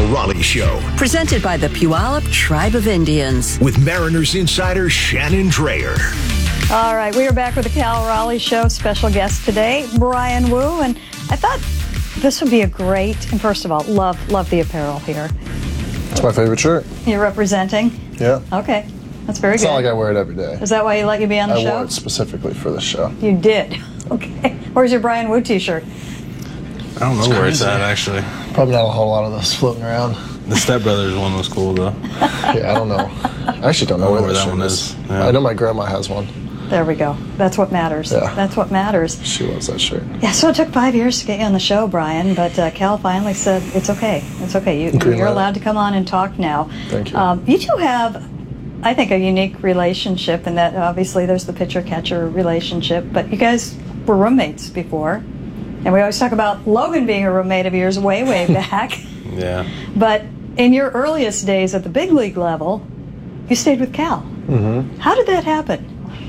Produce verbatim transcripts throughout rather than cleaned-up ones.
Cal Raleigh Show. Presented by the Puyallup Tribe of Indians. With Mariners insider Shannon Drayer. All right, we are back with the Cal Raleigh Show. Special guest today, Bryan Woo. And I thought this would be a great, and first of all, love, love the apparel here. It's my favorite shirt. You're representing? Yeah. Okay, that's very it's good. It's not like I wear it every day. Is that why you let you be on the I show? I wore it specifically for the show. You did? Okay. Where's your Bryan Woo t-shirt? I don't know where it's at, actually. Probably not a whole lot of those floating around. The Step Brothers one was cool, though. Yeah, I don't know. I actually don't know, I where, where that, that one one is. is. Yeah. I know my grandma has one. There we go. That's what matters. Yeah. That's what matters. She loves that shirt. Yeah, so it took five years to get you on the show, Bryan, but uh, Cal finally said, it's okay. It's okay. You, Green you're light. allowed to come on and talk now. Thank you. Um, you two have, I think, a unique relationship in that obviously there's the pitcher-catcher relationship, but you guys were roommates before. And we always talk about Logan being a roommate of yours way, way back. Yeah. But in your earliest days at the big league level, you stayed with Cal. Mm-hmm. How did that happen?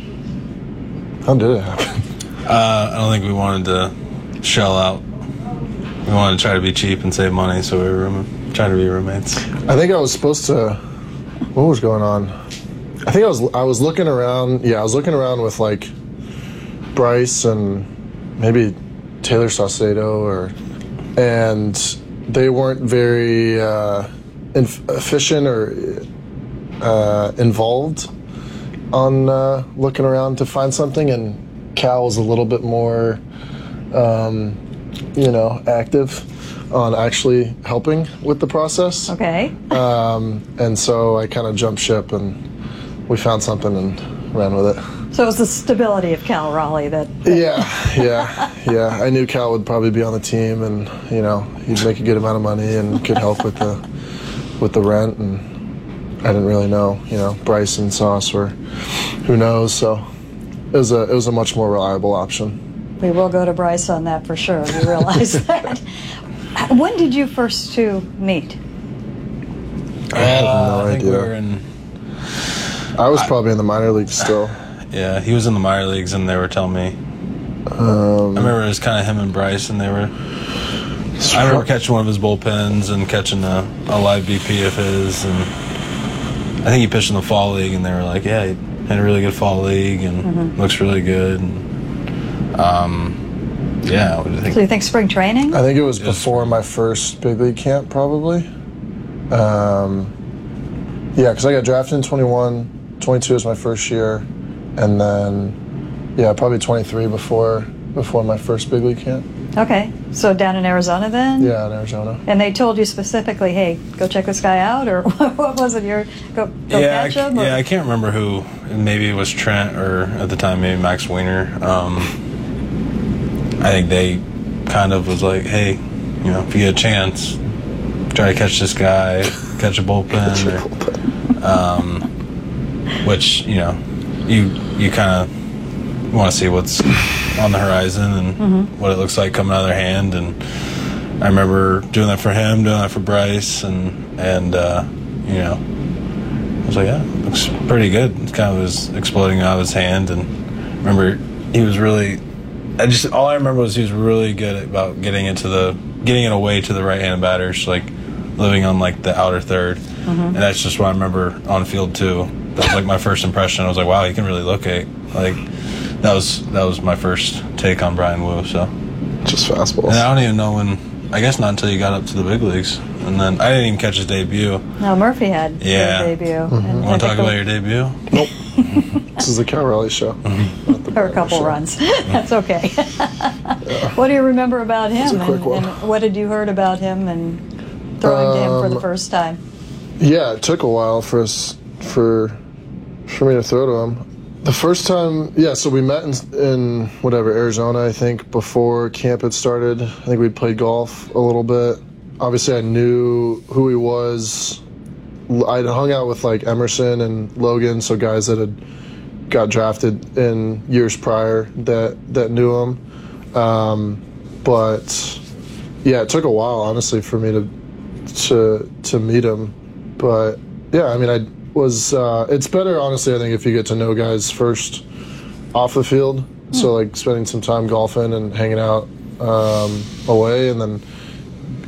How did it happen? Uh, I don't think we wanted to shell out. We wanted to try to be cheap and save money, so we were room- trying to be roommates. I think I was supposed to. What was going on? I think I was. I was looking around. Yeah, I was looking around with like Bryce and maybe Taylor Saucedo, or and they weren't very uh, inf- efficient or uh, involved on uh, looking around to find something, and Cal was a little bit more, um, you know, active on actually helping with the process. Okay. Um, and so I kind of jumped ship, and we found something and ran with it. So it was the stability of Cal Raleigh that... that Yeah, yeah, yeah. I knew Cal would probably be on the team, and you know, he'd make a good amount of money and could help with the with the rent, and I didn't really know, you know, Bryce and Sauce were, who knows, so it was a it was a much more reliable option. We will go to Bryce on that for sure. You realize that. When did you first two meet? I have Uh, no I think idea. we were in. I was probably in the minor leagues still. Yeah, he was in the minor leagues, and they were telling me. Um, I remember it was kind of him and Bryce, and they were. I remember catching one of his bullpens and catching a, a live B P of his, and I think he pitched in the fall league, and they were like, "Yeah, he had a really good fall league, and Mm-hmm. looks really good." And, um, yeah, what do you think? So you think spring training? I think it was It was- before my first big league camp, probably. Um, yeah, because I got drafted in twenty-one, twenty-two was my first year, and then, yeah, probably twenty-three before before my first big league camp. Okay. So down in Arizona then? Yeah, in Arizona. And they told you specifically, hey, go check this guy out? Or what was it? Your go, go yeah, catch I, him? Or? yeah, I can't remember who. Maybe it was Trent, or at the time maybe Max Weiner. Um, I think they kind of was like, hey, you know, if you get a chance, try to catch this guy, catch a bullpen, or, um, which you know, you you kind of want to see what's on the horizon and Mm-hmm. what it looks like coming out of their hand. And I remember doing that for him, doing that for Bryce, and and uh, you know, I was like, yeah, it looks pretty good. It kind of was exploding out of his hand, and I remember he was really. I just all I remember was he was really good about getting into the getting it away to the right-handed batters, like living on like the outer third, Mm-hmm. and that's just what I remember on field too. That was like my first impression. I was like, wow, he can really locate. Like that was that was my first take on Bryan Woo. So, Just fastballs. and I don't even know when. I guess not until you got up to the big leagues, and then I didn't even catch his debut. No, Murphy had Yeah. his debut. Mm-hmm. And I Want to think talk the- about your debut? Nope. This is the Cal Raleigh show. Not the Or a Bryan couple show. runs. That's okay. What do you remember about him? It's a quick and, one. and what did you heard about him and throwing to him for the Um, first time? Yeah, it took a while for us for for me to throw to him. The first time, yeah, so we met in, in whatever, Arizona, I think, before camp had started. I think we'd played golf a little bit. Obviously, I knew who he was. I'd hung out with like Emerson and Logan, so guys that had got drafted in years prior that that knew him. Um, but yeah, it took a while, honestly, for me to to to meet him. But yeah, I mean, I was. Uh, it's better, honestly, I think, if you get to know guys first off the field. So like spending some time golfing and hanging out um, away, and then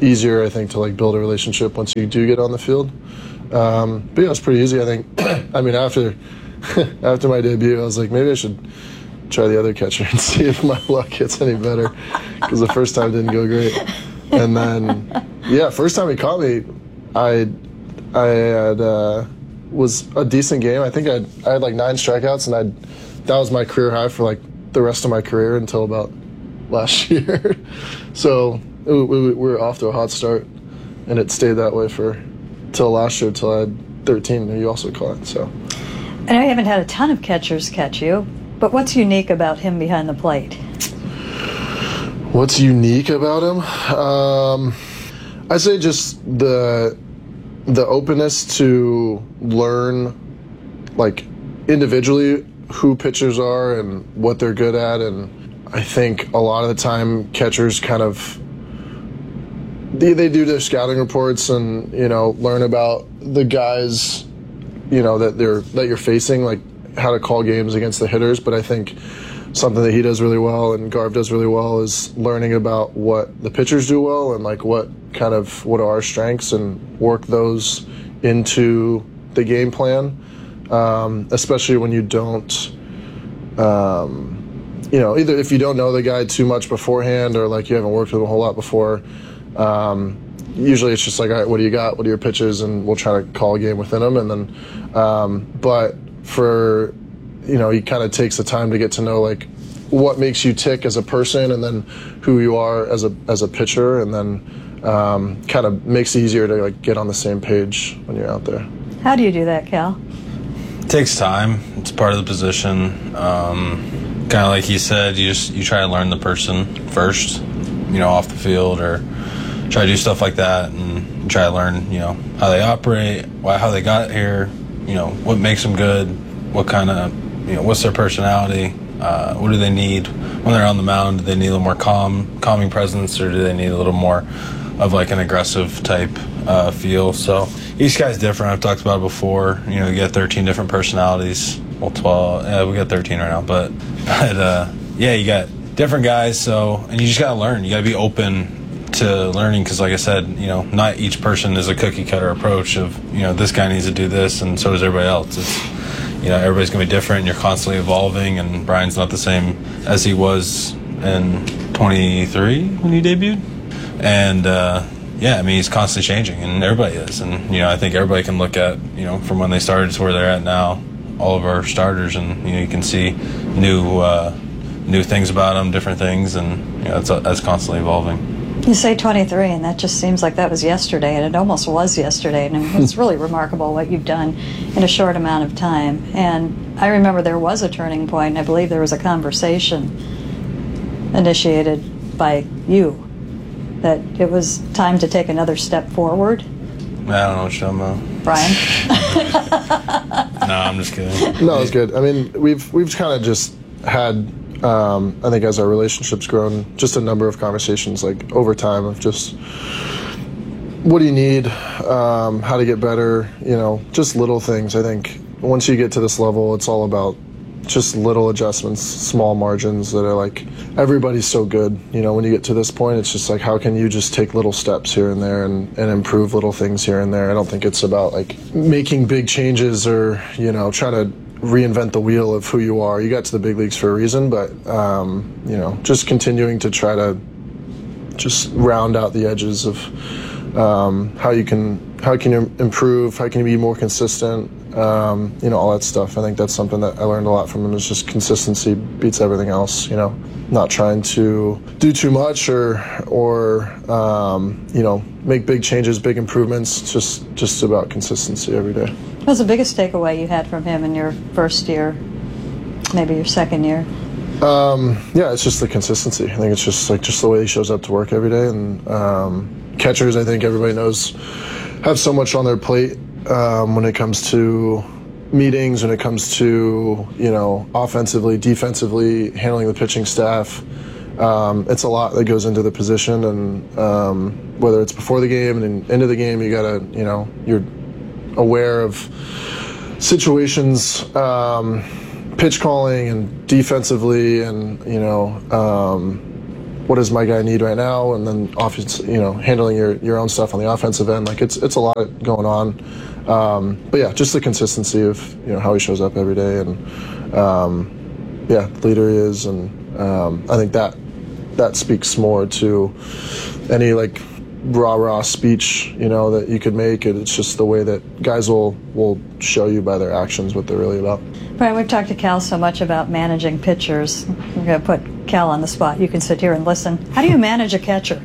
easier, I think, to like build a relationship once you do get on the field. Um, but yeah, it's pretty easy, I think. I mean, after after my debut, I was like, maybe I should try the other catcher and see if my luck gets any better, because the first time didn't go great. And then, yeah, first time he caught me, I I had uh, was a decent game. I think I had, I had like nine strikeouts, and I that was my career high for like the rest of my career until about last year. So it, we, we were off to a hot start, and it stayed that way for till last year, till I had thirteen, and you also caught. So I know you haven't had a ton of catchers catch you, but what's unique about him behind the plate? What's unique about him? Um, I'd say just the the openness to learn, like, individually who pitchers are and what they're good at. And I think a lot of the time catchers kind of they, they do their scouting reports and, you know, learn about the guys, you know, that they're that you're facing, like how to call games against the hitters. But I think something that he does really well and Garv does really well is learning about what the pitchers do well and like what kind of what are our strengths and work those into the game plan, um, especially when you don't, um, you know, either if you don't know the guy too much beforehand or like you haven't worked with him a whole lot before. Um, usually it's just like, all right, what do you got? What are your pitches? And we'll try to call a game within them. And then, um, but for, you know, he kind of takes the time to get to know like what makes you tick as a person and then who you are as a as a pitcher, and then um, kind of makes it easier to like get on the same page when you're out there. How do you do that, Cal? It takes time. It's part of the position. Um, kind of like he said, you just you try to learn the person first, you know, off the field, or try to do stuff like that and try to learn, you know, how they operate, why how they got here, you know, what makes them good, what kind of, you know, what's their personality, uh, what do they need when they're on the mound? Do they need a little more calm, calming presence, or do they need a little more of like an aggressive type uh, feel? So each guy's different. I've talked about it before. You know, you get thirteen different personalities. Well, twelve. Yeah, we got thirteen right now, but but uh, yeah, you got different guys. So and you just gotta learn. You gotta be open to learning, because like I said, you know, not each person is a cookie cutter approach of, you know, this guy needs to do this and so does everybody else. It's, you know, everybody's going to be different and you're constantly evolving, and Brian's not the same as he was in twenty-three when he debuted. And, uh, yeah, I mean, he's constantly changing, and everybody is. And, you know, I think everybody can look at, you know, from when they started to where they're at now, all of our starters, and, you know, you can see new uh, new things about them, different things, and, you know, that's, that's constantly evolving. You say twenty-three, and that just seems like that was yesterday, and it almost was yesterday, and it's really remarkable what you've done in a short amount of time. And I remember there was a turning point, and I believe there was a conversation initiated by you that it was time to take another step forward. I don't know what you're talking about. Brian? No, I'm just kidding. No, it's good. I mean, we've we've kind of just had, um, I think as our relationship's grown, just a number of conversations like over time of just what do you need, um, how to get better, you know, just little things. I think once you get to this level, it's all about just little adjustments, small margins that are like, everybody's so good. You know, when you get to this point, it's just like, how can you just take little steps here and there and, and improve little things here and there? I don't think it's about like making big changes or, you know, trying to reinvent the wheel of who you are. You got to the big leagues for a reason, but, um, you know, just continuing to try to just round out the edges of um, how you can, how can you improve, how can you be more consistent, Um, you know, all that stuff. I think that's something that I learned a lot from him, is just consistency beats everything else, you know, not trying to do too much or, or um, you know, make big changes, big improvements. It's just, just about consistency every day. What was the biggest takeaway you had from him in your first year, maybe your second year? Um, yeah, it's just the consistency. I think it's just like just the way he shows up to work every day. And um, catchers, I think everybody knows, have so much on their plate. Um, when it comes to meetings, when it comes to, you know, offensively, defensively, handling the pitching staff, um, it's a lot that goes into the position. And um, whether it's before the game and into the game, you gotta, you know, you're aware of situations, um, pitch calling and defensively, and you know, um, what does my guy need right now, and then offense, you know, handling your, your own stuff on the offensive end. Like it's it's a lot going on. Um, but yeah, just the consistency of, you know, how he shows up every day, and um, yeah, the leader he is, and um, I think that that speaks more to any like rah rah speech, you know, that you could make. It's just the way that guys will will show you by their actions what they're really about. Brian, we've talked to Cal so much about managing pitchers. We're going to put Cal on the spot. You can sit here and listen. How do you manage a catcher?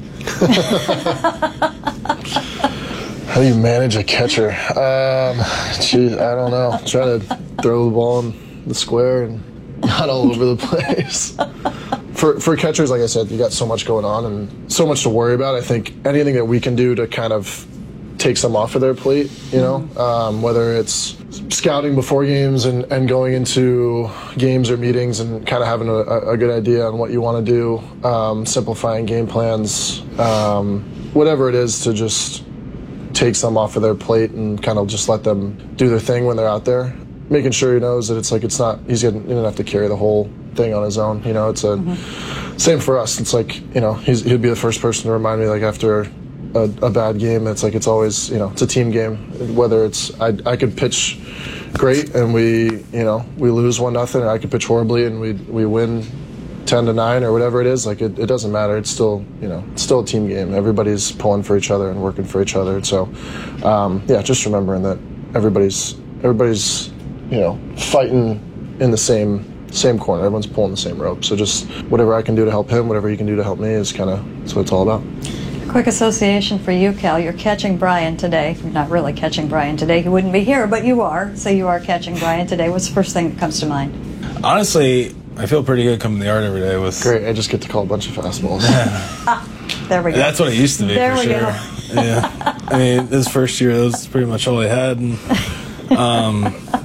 How do you manage a catcher? Um, geez, I don't know. Try to throw the ball in the square and not all over the place. For for catchers, like I said, you got so much going on and so much to worry about. I think anything that we can do to kind of take some off of their plate, you know, um, whether it's scouting before games and, and going into games or meetings and kind of having a, a good idea on what you want to do, um, simplifying game plans, um, whatever it is to just take some off of their plate and kind of just let them do their thing when they're out there. Making sure he knows that it's like it's not, he's gonna, he doesn't have to carry the whole thing on his own. You know, it's a mm-hmm. same for us. It's like, you know, he's, he'd be the first person to remind me, like after a, a bad game, it's like it's always, you know, it's a team game. Whether it's I I could pitch great and we, you know, we lose one nothing, and I could pitch horribly and we we win ten to nine or whatever it is. Like it, it doesn't matter. It's still, you know, it's still a team game. Everybody's pulling for each other and working for each other. So, um, yeah, just remembering that everybody's everybody's, you know, fighting in the same same corner. Everyone's pulling the same rope. So just whatever I can do to help him, whatever he can do to help me is kind of that's what it's all about. Quick association for you, Cal. You're catching Brian today. You're not really catching Brian today. He wouldn't be here, but you are. So you are catching Brian today. What's the first thing that comes to mind? Honestly, I feel pretty good coming to the yard every day with. Great. I just get to call a bunch of fastballs. There we go. That's what it used to be. There for we sure. go. Yeah. I mean, this first year, that was pretty much all I had. And, um,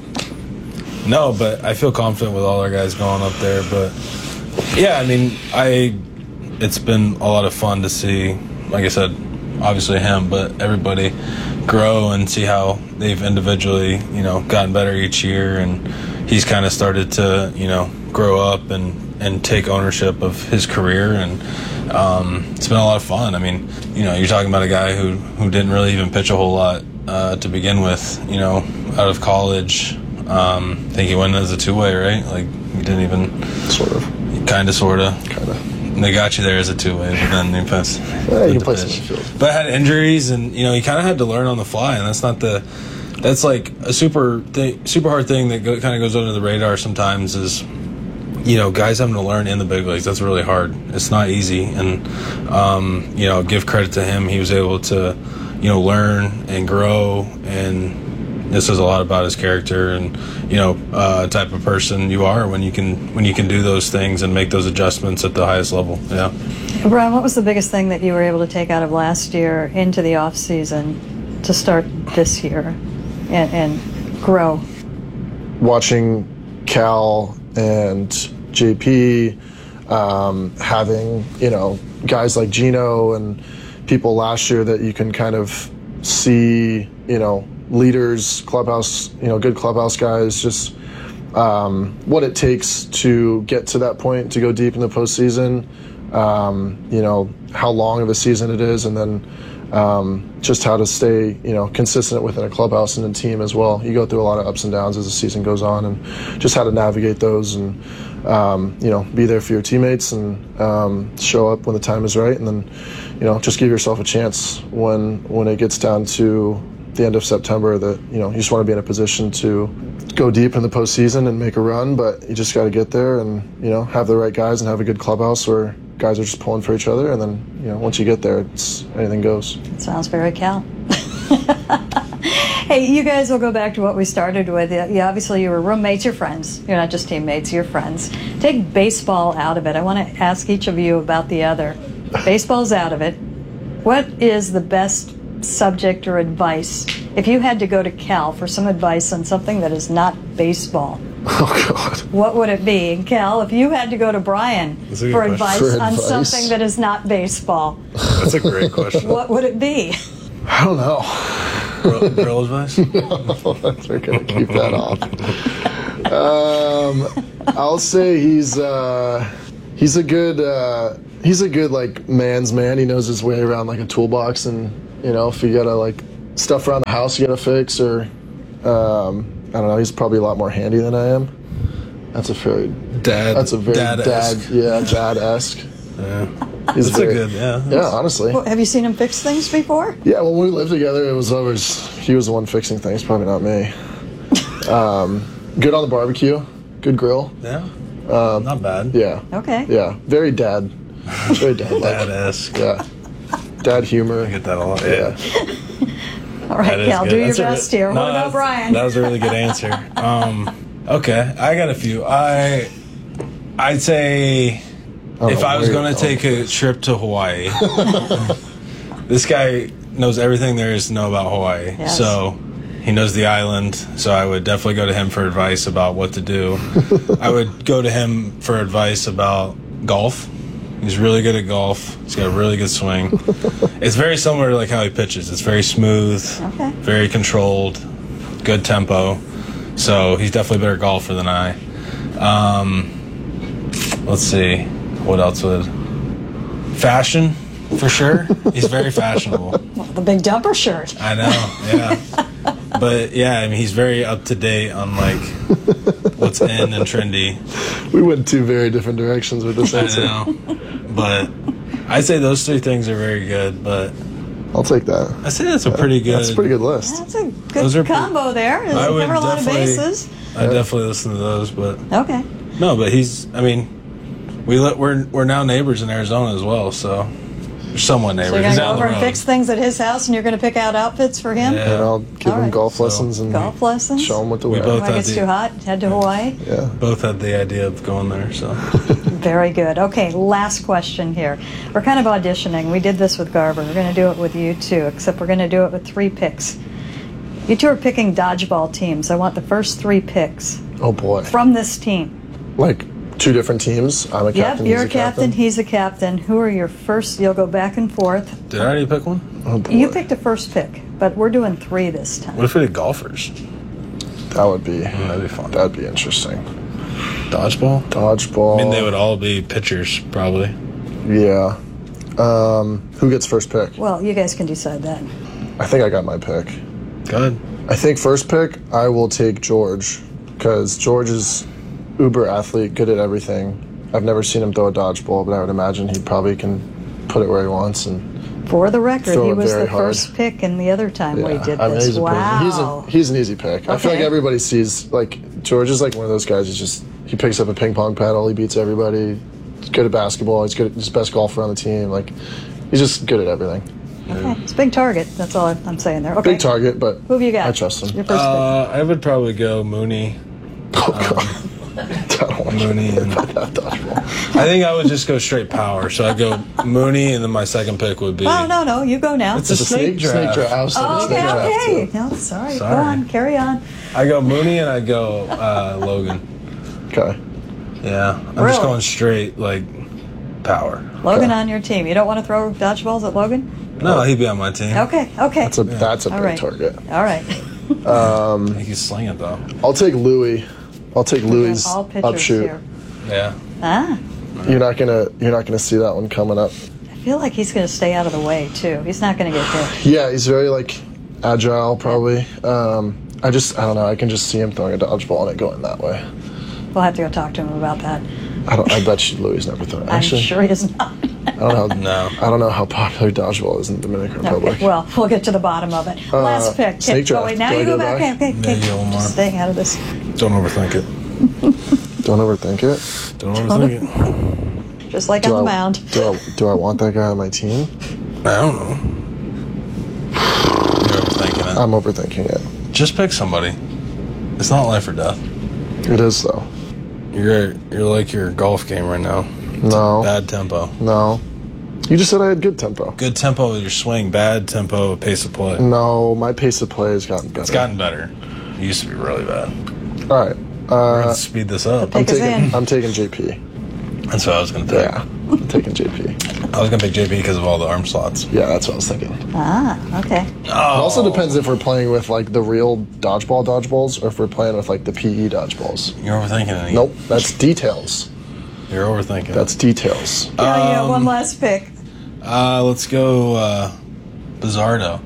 no, but I feel confident with all our guys going up there. But yeah, I mean, I. It's been a lot of fun to see. Like I said, obviously him, but everybody grow and see how they've individually, you know, gotten better each year, and he's kind of started to, you know, grow up and, and take ownership of his career, and um, it's been a lot of fun. I mean, you know, you're talking about a guy who, who didn't really even pitch a whole lot uh, to begin with, you know, out of college. Um, I think he went as a two-way, right? Like, he didn't even... Sort of. Kind of, sort of. Kind of. They got you there as a two-way, but then you passed. Yeah, you can play some field. But had injuries, and you know, you kind of had to learn on the fly, and that's not the. That's like a super thing, super hard thing that go, kind of goes under the radar sometimes. Is, you know, guys having to learn in the big leagues. That's really hard. It's not easy, and um, you know, give credit to him. He was able to, you know, learn and grow, and this is a lot about his character and, you know, uh, type of person you are when you can when you can do those things and make those adjustments at the highest level. Yeah. Brian, what was the biggest thing that you were able to take out of last year into the off season to start this year and, and grow? Watching Cal and J P, um, having, you know, guys like Gino and people last year that you can kind of see, you know, leaders, clubhouse, you know, good clubhouse guys, just um, what it takes to get to that point, to go deep in the postseason, um, you know, how long of a season it is, and then um, just how to stay, you know, consistent within a clubhouse and a team as well. You go through a lot of ups and downs as the season goes on, and just how to navigate those and, um, you know, be there for your teammates and um, show up when the time is right, and then, you know, just give yourself a chance when when it gets down to the end of September, that, you know, you just want to be in a position to go deep in the postseason and make a run, but you just got to get there and, you know, have the right guys and have a good clubhouse where guys are just pulling for each other, and then, you know, once you get there, it's anything goes. It sounds very Cal. Hey, you guys will go back to what we started with. You, obviously, you were roommates, you're friends. You're not just teammates, you're friends. Take baseball out of it. I want to ask each of you about the other. Baseball's out of it. What is the best subject or advice if you had to go to Cal for some advice on something that is not baseball? Oh, God. What would it be? And Cal, if you had to go to Brian for advice, for on advice something that is not baseball, That's a great question. what would it be? I don't know. Girl, girl advice? No, we're going to keep that off. Um, I'll say he's uh, He's a good. Uh, he's a good like man's man. He knows his way around like a toolbox, and you know if you gotta like stuff around the house you gotta fix, or um, I don't know. He's probably a lot more handy than I am. That's a very Dad. That's a very dad-esque. dad. Yeah, dad-esque. Yeah. He's That's very, a good, yeah. Yeah, honestly. Well, have you seen him fix things before? Yeah, when we lived together, it was always he was the one fixing things, probably not me. Um, good on the barbecue, good grill. Yeah. Um, Not bad. Yeah. Okay. Yeah, very dad, very dad. Dad-esque. Yeah, dad humor. I get that a lot. Yeah. All right, That is Cal, good. do your That's a best re- here. No, What about that's- Brian? That was a really good answer. Um, okay, I got a few. I, I'd say don't if know I was where going you're to take a trip to Hawaii, this guy knows everything there is to know about Hawaii. Yes. So he knows the island. So I would definitely go to him for advice about what to do. I would go to him for advice about golf. He's really good at golf. He's got a really good swing. It's very similar to like how he pitches. It's very smooth, Okay. very controlled, good tempo. So he's definitely a better golfer than I. Um, let's see, what else would fashion for sure. He's very fashionable. The big dumper shirt. I know, yeah. But yeah, I mean, he's very up to date on like what's in and trendy. We went two very different directions with this I answer. know, but I'd say those three things are very good. But I'll take that. I say that's a pretty good. That's a pretty good list. That's a Those good are combo there. Doesn't I would cover a lot of definitely- bases. I definitely listen to those, but Okay. no, but he's. I mean, we let, we're we're now neighbors in Arizona as well, so we're somewhat neighbors. So you're He's going to go down the over and road. fix things at his house, and you're going to pick out outfits for him? Yeah. And I'll give All him right. golf So- lessons and Golf lessons? show him what to We wear. both- When it gets the- too hot, head to Hawaii. Yeah. Both had the idea of going there, so Very good. Okay, last question here. We're kind of auditioning. We did this with Garver. We're going to do it with you too, except we're going to do it with three picks. You two are picking dodgeball teams. I want the first three picks Oh boy. from this team. Like two different teams. I'm a Yep, captain. you're he's a captain, he's a captain. Who are your first? You'll go back and forth. did I already pick one? Oh boy. You picked a first pick, but we're doing three this time. What if we did golfers? That would be. That'd be fun. That'd be interesting. Dodgeball. Dodgeball. I mean, they would all be pitchers, probably. Yeah. Um, who gets first pick? Well, you guys can decide that. I think I got my pick. Good. I think first pick, I will take George because George is uber athlete, good at everything. I've never seen him throw a dodgeball, but I would imagine he probably can put it where he wants. And For the record, Throw he it was very the hard. first pick, and the other time we did I mean, this. he's a Wow. pretty- he's, a, he's an easy pick. I feel like Okay. everybody sees like George is like one of those guys. He's just he picks up a ping pong paddle, he beats everybody. He's good at basketball. He's good. At, he's the best golfer on the team. Like he's just good at everything. Okay, it's a big target. That's all I'm saying there. Okay. Big target, but Who have you got? I trust him. Your first Uh, I would probably go Mooney. Oh god. I don't want Mooney to and that dodgeball. I think I would just go straight power. So I'd go Mooney, and then my second pick would be. pick. Oh, no, no, you go now. It's a snake draft. Snake draft. I was thinking Oh, snake okay, draft, okay. too. No, sorry. Sorry. Go on, carry on. I go Mooney, and I go uh, Logan. Okay. Yeah, I'm Really? just going straight like power. Logan Okay. on your team. You don't want to throw dodgeballs at Logan? No, he'd be on my team. Okay, okay. That's a that's a All big right. target. All right. I think he's slinging though. I'll take Louis. I'll take Louis All pitchers upshoot. here. Yeah. Ah, You're not gonna you're not gonna see that one coming up. I feel like he's going to stay out of the way, too. He's not going to get hit. Yeah, he's very like agile probably. Um, I just I don't know. I can just see him throwing a dodgeball and it going that way. We'll have to go talk to him about that. I don't. I bet you Louis never thrown. Actually, I'm sure he is not. I don't know. No. I don't know how popular dodgeball is in the Dominican Republic. Okay, well, we'll get to the bottom of it. Last pick. snake Oh, draft. wait, now Do I you go go back. back? Okay, okay, Yeah, okay. you go one more. Just staying out of this. Don't overthink it. Don't overthink it. Don't overthink it. Just like Do on the I, mound. do I do I want that guy on my team? I don't know. You're overthinking it. I'm overthinking it. Just pick somebody. It's not life or death. It is though. You're you're like your golf game right now. No. Bad tempo. No. You just said I had good tempo. Good tempo with your swing. Bad tempo with pace of play. No, my pace of play has gotten better. It's gotten better. It used to be really bad. All right. We're Uh, gonna speed this up. I'm Pick us taking. in. I'm taking J P. That's what I was gonna pick. Yeah, I'm taking J P. I was gonna pick J P because of all the arm slots. Yeah, that's what I was thinking. Ah, okay. It also depends if we're playing with like the real dodgeball dodgeballs or if we're playing with like the P E dodgeballs. You're overthinking it. Nope, that's details. You're overthinking. That's details. Yeah, yeah, Um, one last pick. Uh, let's go uh, Bizardo.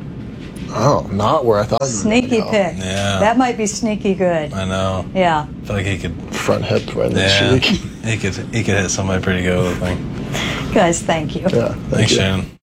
Oh, not where I thought you were Sneaky gonna go. pick. Yeah. That might be sneaky good. I know. Yeah. I feel like he could. Front hip right in the Yeah, cheek. he could. He could hit somebody pretty good with a thing. Guys, thank you. Yeah, thank Thanks, you. Shannon.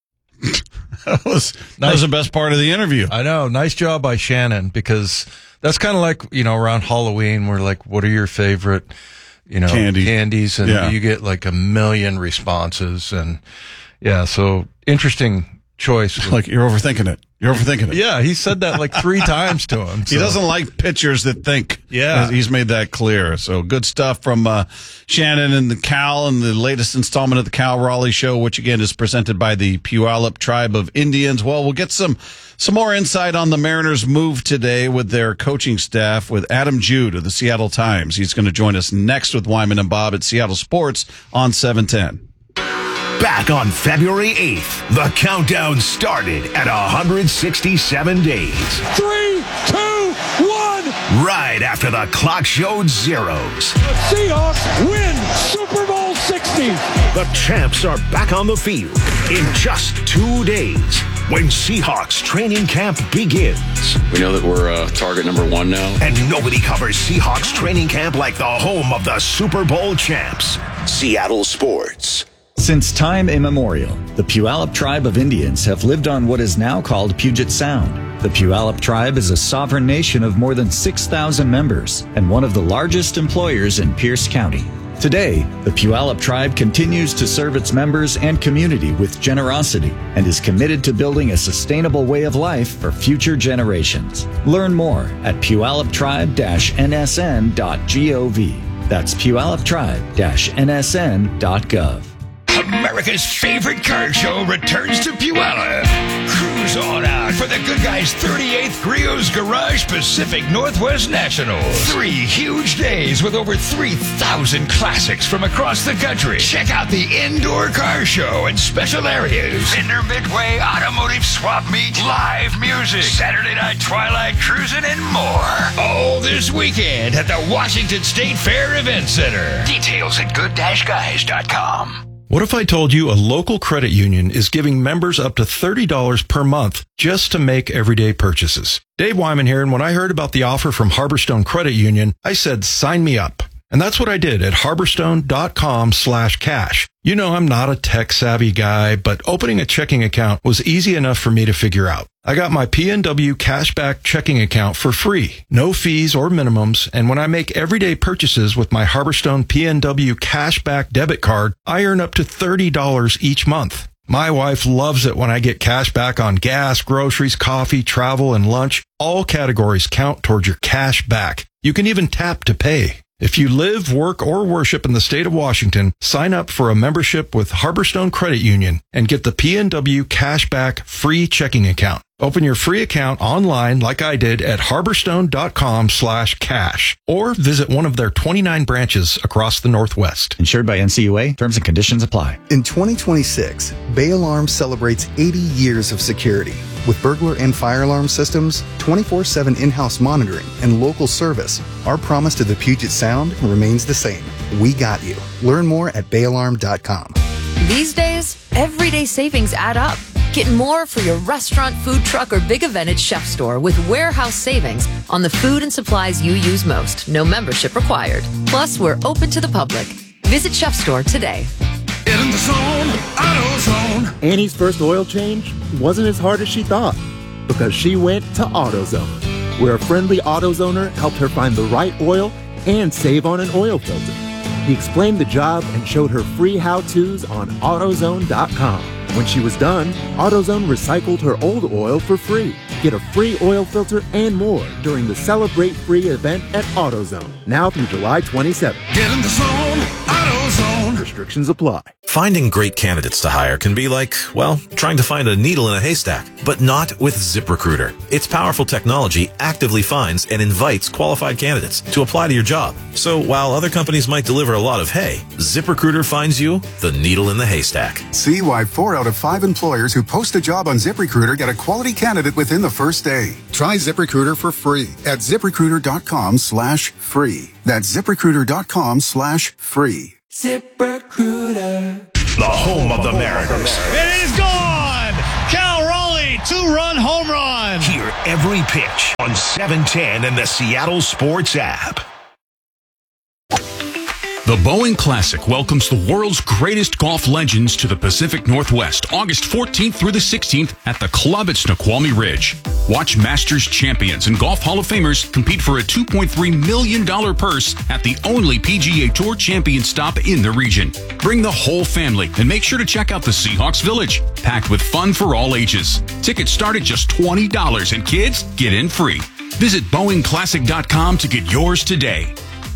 That was, that was the best part of the interview. I know. Nice job by Shannon, because that's kind of like, you know, around Halloween, we're like, what are your favorite, you know, Candy. candies? And Yeah. you get like a million responses. And yeah, so interesting choice. Like, you're overthinking it. You're overthinking it. Yeah, he said that like three times to him. He so. doesn't like pitchers that think. Yeah. He's made that clear. So good stuff from uh, Shannon and the Cal and the latest installment of the Cal Raleigh Show, which again is presented by the Puyallup Tribe of Indians. Well, we'll get some some more insight on the Mariners' move today with their coaching staff with Adam Jude of the Seattle Times. He's going to join us next with Wyman and Bob at Seattle Sports on seven ten. Back on February eighth, the countdown started at one hundred sixty-seven days. Three, two, one. Right after the clock showed zeros. The Seahawks win Super Bowl sixty. The champs are back on the field in just two days when Seahawks training camp begins. We know that we're uh, target number one now. And nobody covers Seahawks training camp like the home of the Super Bowl champs. Seattle Sports. Since time immemorial, the Puyallup Tribe of Indians have lived on what is now called Puget Sound. The Puyallup Tribe is a sovereign nation of more than six thousand members and one of the largest employers in Pierce County. Today, the Puyallup Tribe continues to serve its members and community with generosity and is committed to building a sustainable way of life for future generations. Learn more at puyallup tribe dash n s n dot gov. That's puyallup tribe dash n s n dot gov. America's favorite car show returns to Puyallup. Cruise on out for the good guys' thirty-eighth Griot's Garage Pacific Northwest Nationals. Three huge days with over three thousand classics from across the country. Check out the indoor car show and special areas. Vendor Midway Automotive Swap Meet, live music, Saturday night twilight cruising, and more. All this weekend at the Washington State Fair Event Center. Details at good dash guys dot com. What if I told you a local credit union is giving members up to thirty dollars per month just to make everyday purchases? Dave Wyman here, and when I heard about the offer from Harborstone Credit Union, I said, sign me up. And that's what I did at harborstone.com slash cash. You know, I'm not a tech-savvy guy, but opening a checking account was easy enough for me to figure out. I got my P N W Cashback checking account for free, no fees or minimums, and when I make everyday purchases with my Harborstone P N W Cashback debit card, I earn up to thirty dollars each month. My wife loves it when I get cash back on gas, groceries, coffee, travel, and lunch. All categories count towards your cash back. You can even tap to pay. If you live, work, or worship in the state of Washington, sign up for a membership with Harborstone Credit Union and get the P N W Cashback free checking account. Open your free account online like I did at harborstone.com slash cash or visit one of their twenty-nine branches across the Northwest. Insured by N C U A. Terms and conditions apply. In twenty twenty-six, Bay Alarm celebrates eighty years of security. With burglar and fire alarm systems, twenty-four seven in-house monitoring, and local service, our promise to the Puget Sound remains the same. We got you. Learn more at bay alarm dot com. These days, everyday savings add up. Get more for your restaurant, food truck, or big event at Chef Store with warehouse savings on the food and supplies you use most. No membership required. Plus, we're open to the public. Visit Chef Store today. In the zone, AutoZone. Annie's first oil change wasn't as hard as she thought because she went to AutoZone, where a friendly AutoZoner helped her find the right oil and save on an oil filter. He explained the job and showed her free how-tos on AutoZone dot com. When she was done, AutoZone recycled her old oil for free. Get a free oil filter and more during the Celebrate Free event at AutoZone, now through July twenty-seventh. Get in the zone, AutoZone. Restrictions apply. Finding great candidates to hire can be like, well, trying to find a needle in a haystack, but not with ZipRecruiter. Its powerful technology actively finds and invites qualified candidates to apply to your job. So while other companies might deliver a lot of hay, ZipRecruiter finds you the needle in the haystack. See why four out of five employers who post a job on ZipRecruiter get a quality candidate within the first day. Try ZipRecruiter for free at ZipRecruiter.com slash free. That's ZipRecruiter.com slash free. ZipRecruiter. The home of the Mariners. It is gone! Cal Raleigh, two-run home run! Hear every pitch on seven ten and the Seattle Sports app. The Boeing Classic welcomes the world's greatest golf legends to the Pacific Northwest, August fourteenth through the sixteenth at the club at Snoqualmie Ridge. Watch Masters champions and Golf Hall of Famers compete for a two point three million dollars purse at the only P G A Tour champion stop in the region. Bring the whole family and make sure to check out the Seahawks Village, packed with fun for all ages. Tickets start at just twenty dollars and kids get in free. Visit Boeing Classic dot com to get yours today.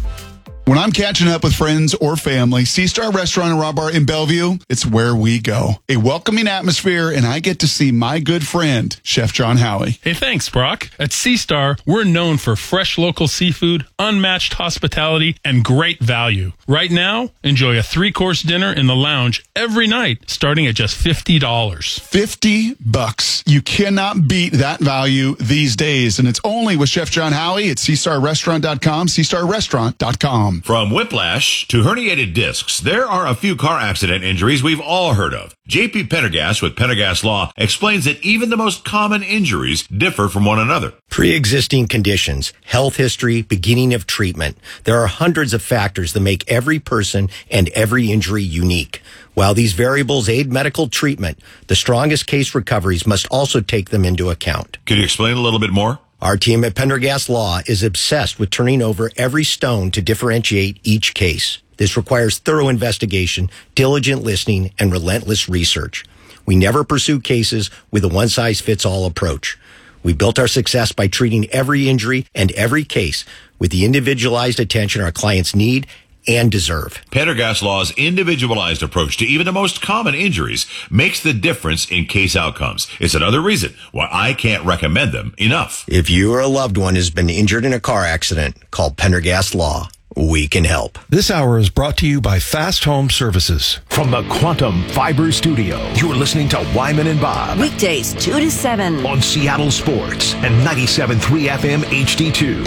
When I'm catching up with friends or family, C-Star Restaurant and Raw Bar in Bellevue, it's where we go. A welcoming atmosphere, and I get to see my good friend, Chef John Howie. Hey, thanks, Brock. At C-Star, we're known for fresh local seafood, unmatched hospitality, and great value. Right now, enjoy a three-course dinner in the lounge every night, starting at just fifty dollars. fifty bucks. You cannot beat that value these days, and it's only with Chef John Howie at C Star Restaurant dot com, C Star Restaurant dot com. From whiplash to herniated discs, there are a few car accident injuries we've all heard of. J P Pendergast with Pendergast Law explains that even the most common injuries differ from one another. Pre-existing conditions, health history, beginning of treatment. There are hundreds of factors that make every person and every injury unique. While these variables aid medical treatment, the strongest case recoveries must also take them into account. Can you explain a little bit more? Our team at Pendergast Law is obsessed with turning over every stone to differentiate each case. This requires thorough investigation, diligent listening, and relentless research. We never pursue cases with a one-size-fits-all approach. We built our success by treating every injury and every case with the individualized attention our clients need and deserve. Pendergast Law's individualized approach to even the most common injuries makes the difference in case outcomes. It's another reason why I can't recommend them enough. If you or a loved one has been injured in a car accident, call Pendergast Law. We can help. This hour is brought to you by Fast Home Services. From the Quantum Fiber Studio, you're listening to Wyman and Bob. Weekdays, two to seven. On Seattle Sports and ninety-seven point three F M H D two.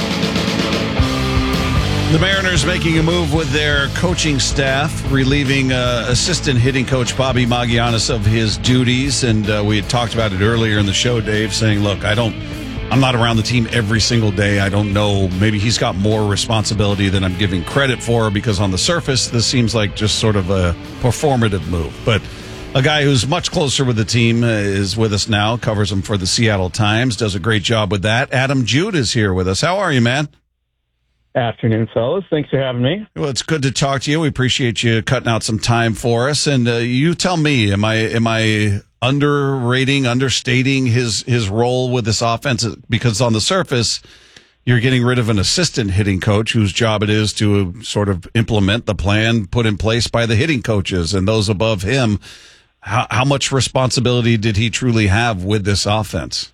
The Mariners making a move with their coaching staff, relieving uh, assistant hitting coach Bobby Magianis of his duties. And uh, we had talked about it earlier in the show, Dave, saying, look, I don't, I'm not around the team every single day. I don't know. Maybe he's got more responsibility than I'm giving credit for, because on the surface, this seems like just sort of a performative move. But a guy who's much closer with the team uh, is with us now, covers them for the Seattle Times, does a great job with that. Adam Jude is here with us. How are you, man? Afternoon, fellas. Thanks for having me. Well, it's good to talk to you. We appreciate you cutting out some time for us. And uh, you tell me, am I am I underrating, understating his his role with this offense? Because on the surface, you're getting rid of an assistant hitting coach whose job it is to sort of implement the plan put in place by the hitting coaches and those above him. How, how much responsibility did he truly have with this offense?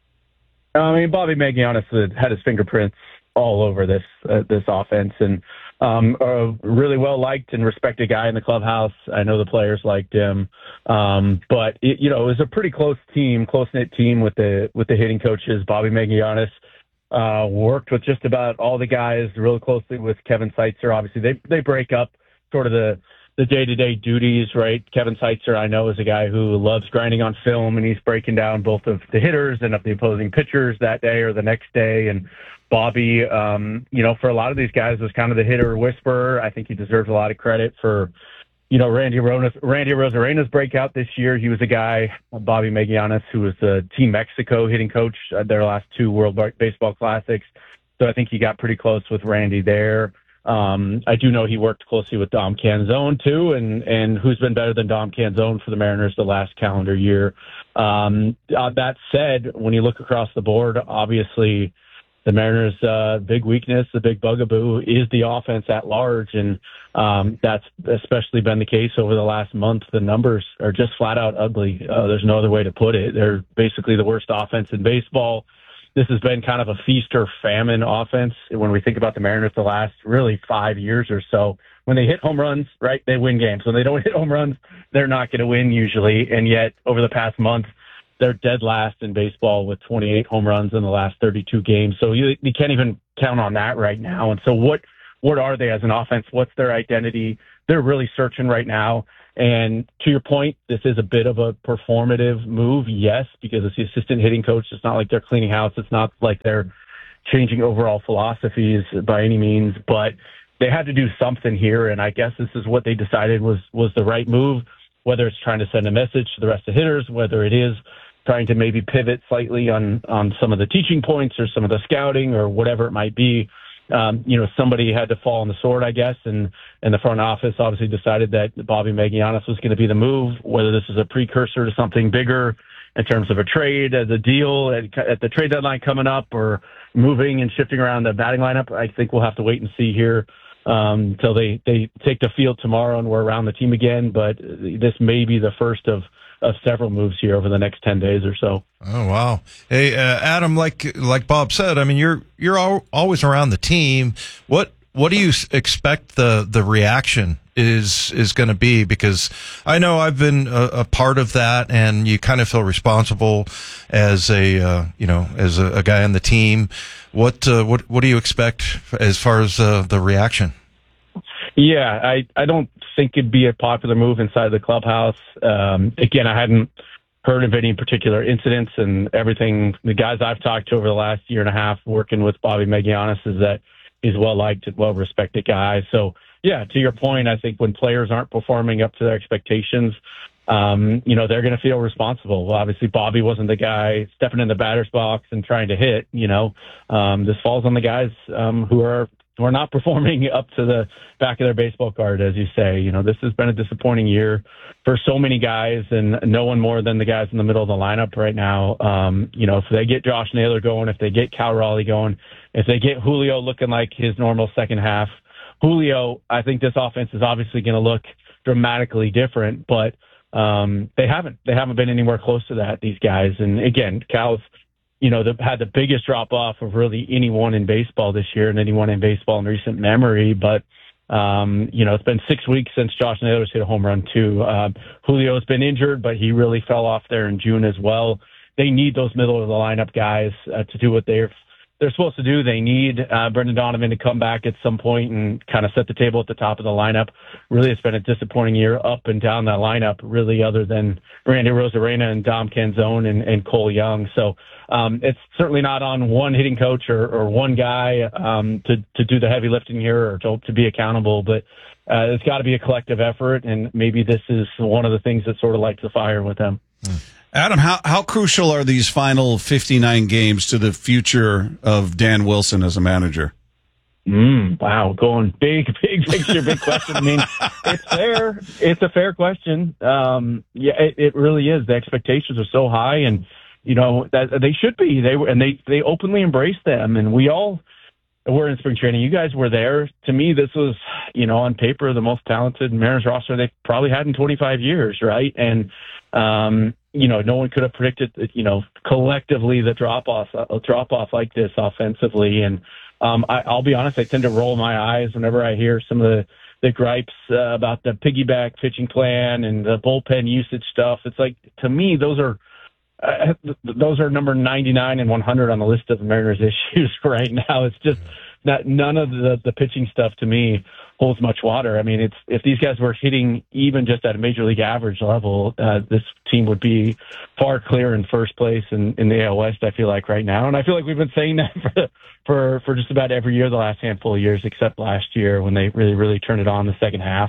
I mean, Bobby Magianis had his fingerprints all over this uh, this offense, and um, a really well liked and respected guy in the clubhouse. I know the players liked him, um, but it, you know, it was a pretty close team, close knit team with the with the hitting coaches. Bobby Magianis uh, worked with just about all the guys really closely with Kevin Seitzer. Obviously, they they break up sort of the the day to day duties, right? Kevin Seitzer, I know, is a guy who loves grinding on film, and he's breaking down both of the hitters and of the opposing pitchers that day or the next day. And Bobby, um, you know, for a lot of these guys was kind of the hitter whisperer. I think he deserves a lot of credit for, you know, Randy Ronas, Randy Rosarena's breakout this year. He was a guy, Bobby Magianis, who was the Team Mexico hitting coach at their last two World Baseball Classics. So I think he got pretty close with Randy there. Um, I do know he worked closely with Dom Canzone too, and, and who's been better than Dom Canzone for the Mariners the last calendar year. Um, uh, that said, when you look across the board, obviously the Mariners' uh, big weakness, the big bugaboo, is the offense at large, and um, that's especially been the case over the last month. The numbers are just flat out ugly. Uh, there's no other way to put it. They're basically the worst offense in baseball. This has been kind of a feast or famine offense when we think about the Mariners the last really five years or so. When they hit home runs, right, they win games. When they don't hit home runs, they're not going to win usually. And yet over the past month, they're dead last in baseball with twenty-eight home runs in the last thirty-two games. So you, you can't even count on that right now. And so what what are they as an offense? What's their identity? They're really searching right now. And to your point, this is a bit of a performative move, yes, because it's the assistant hitting coach. It's not like they're cleaning house. It's not like they're changing overall philosophies by any means, but they had to do something here. And I guess this is what they decided was, was the right move, whether it's trying to send a message to the rest of the hitters, whether it is trying to maybe pivot slightly on, on some of the teaching points or some of the scouting or whatever it might be. Um, you know, somebody had to fall on the sword, I guess, and, and the front office obviously decided that Bobby Magianis was going to be the move, whether this is a precursor to something bigger in terms of a trade, as a deal at, at the trade deadline coming up, or moving and shifting around the batting lineup. I think we'll have to wait and see here um, until they, they take the field tomorrow and we're around the team again. But this may be the first of of several moves here over the next ten days or so. Oh, wow. Hey, uh, Adam, like, like Bob said, I mean, you're, you're al- always around the team. What, what do you expect the, the reaction is, is going to be? Because I know I've been a, a part of that, and you kind of feel responsible as a, uh, you know, as a, a guy on the team. What, uh, what, what do you expect as far as uh, the reaction? Yeah, I, I don't think it'd be a popular move inside the clubhouse. Um, again, I hadn't heard of any particular incidents, and everything the guys I've talked to over the last year and a half working with Bobby Magianis is that he's well-liked and well-respected guy. So, yeah, to your point, I think when players aren't performing up to their expectations, um, you know, they're going to feel responsible. Well, obviously, Bobby wasn't the guy stepping in the batter's box and trying to hit, you know. Um, this falls on the guys um, who are who are not performing up to the back of their baseball card, as you say. You know, this has been a disappointing year for so many guys, and no one more than the guys in the middle of the lineup right now. Um, you know, if they get Josh Naylor going, if they get Cal Raleigh going, if they get Julio looking like his normal second half, Julio, I think this offense is obviously going to look dramatically different, but um, they haven't. They haven't been anywhere close to that, these guys. And again, Cal's, you know, the, had the biggest drop off of really anyone in baseball this year and anyone in baseball in recent memory. But, um, you know, it's been six weeks since Josh Naylor's hit a home run too. Uh, Julio's been injured, but he really fell off there in June as well. They need those middle of the lineup guys uh, to do what they're they're supposed to do. They need uh, Brendan Donovan to come back at some point and kind of set the table at the top of the lineup. Really, it's been a disappointing year up and down that lineup, really, other than Randy Rosarena and Dom Canzone and, and Cole Young. So um, it's certainly not on one hitting coach or, or one guy um, to, to do the heavy lifting here or to, to be accountable, but uh, it's got to be a collective effort, and maybe this is one of the things that sort of lights the fire with them. Mm. Adam, how, how crucial are these final fifty-nine games to the future of Dan Wilson as a manager? Mm, wow, going big, big picture, big question. I mean, it's fair. It's a fair question. Um, yeah, it, it really is. The expectations are so high, and you know that they should be. They were, and they they openly embraced them, and we all were in spring training. You guys were there. To me, this was, you know, on paper, the most talented Mariners roster they've probably had in twenty-five years, right? And um, you know, no one could have predicted, you know, collectively the drop off, a drop off like this offensively. And um, I, I'll be honest, I tend to roll my eyes whenever I hear some of the, the gripes uh, about the piggyback pitching plan and the bullpen usage stuff. It's like, to me, those are uh, those are number ninety-nine and one hundred on the list of the Mariners issues right now. It's just that none of the, the pitching stuff to me holds much water. I mean, it's if these guys were hitting even just at a major league average level, uh, this team would be far clear in first place in, in the A L West, I feel like, right now. And I feel like we've been saying that for, for, for just about every year the last handful of years, except last year when they really, really turned it on the second half.